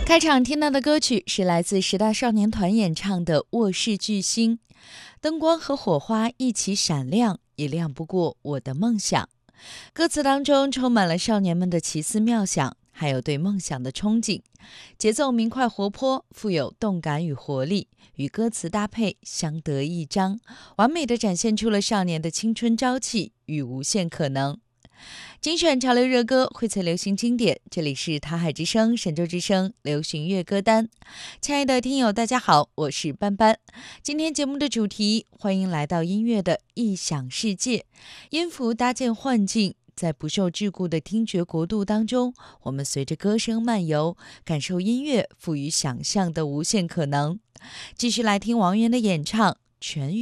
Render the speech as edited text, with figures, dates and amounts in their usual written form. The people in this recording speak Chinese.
开场听到的歌曲是来自十大少年团演唱的《卧室巨星》，灯光和火花一起闪亮，也亮不过我的梦想。歌词当中充满了少年们的奇思妙想，还有对梦想的憧憬。节奏明快活泼，富有动感与活力，与歌词搭配相得益彰，完美地展现出了少年的青春朝气与无限可能。精选潮流热歌，荟萃流行经典，这里是台海之声、神州之声流行乐歌单。亲爱的听友大家好，我是班班。今天节目的主题，欢迎来到音乐的异想世界。音符搭建幻境，在不受桎梏的听觉国度当中，我们随着歌声漫游，感受音乐赋予想象的无限可能。继续来听王源的演唱《痊愈》。